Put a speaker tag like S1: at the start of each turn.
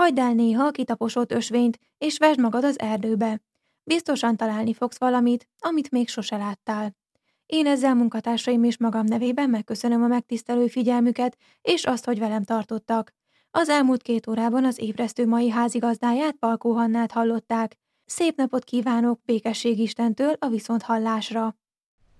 S1: Hagyd el néha a kitaposott ösvényt, és vesd magad az erdőbe. Biztosan találni fogsz valamit, amit még sose láttál. Én ezzel munkatársaim és magam nevében megköszönöm a megtisztelő figyelmüket, és azt, hogy velem tartottak. Az elmúlt 2 órában az ébresztő mai házigazdáját, Palkó Hannát hallották. Szép napot kívánok békesség Istentől a viszonthallásra!